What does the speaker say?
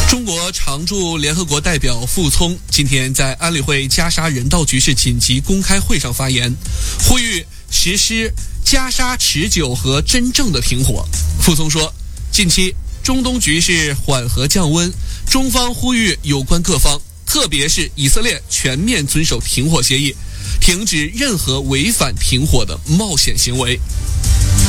中国常驻联合国代表傅聪今天在安理会加沙人道局势紧急公开会上发言，呼吁实施加沙持久和真正的停火。傅聪说，近期中东局势缓和降温，中方呼吁有关各方，特别是以色列全面遵守停火协议，停止任何违反停火的冒险行为。